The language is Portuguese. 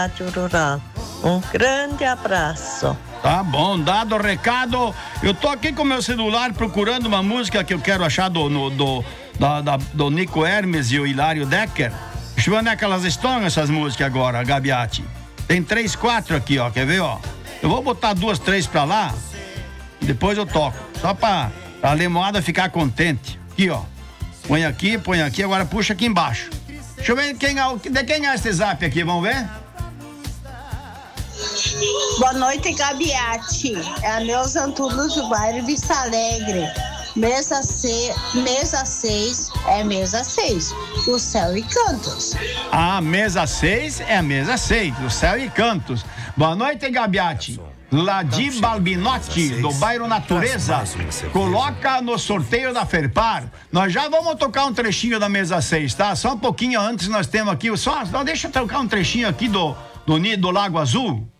Rádio Rural. Um grande abraço. Tá bom, dado o recado. Eu tô aqui com meu celular procurando uma música que eu quero achar do Nico Hermes e o Hilário Decker. Deixa eu ver onde é que elas estão, essas músicas agora, Gabiati. Tem 3, 4 aqui, ó, quer ver, ó? Eu vou botar 2, 3 pra lá, depois eu toco, só pra a Lemoada ficar contente. Aqui, ó, põe aqui, agora puxa aqui embaixo. Deixa eu ver de quem é esse zap aqui, vamos ver? Boa noite, Gabiati. É a Neuza Antunes do bairro Vista Alegre. Mesa 6 é mesa 6, o Céu e Cantos. A mesa 6 é a mesa 6, o Céu e Cantos. Boa noite, Gabiati. Ladi Balbinotti, do bairro Natureza, coloca no sorteio da Ferpar. Nós já vamos tocar um trechinho da mesa 6, tá? Só um pouquinho antes nós temos aqui, deixa eu tocar um trechinho aqui do Lago Azul.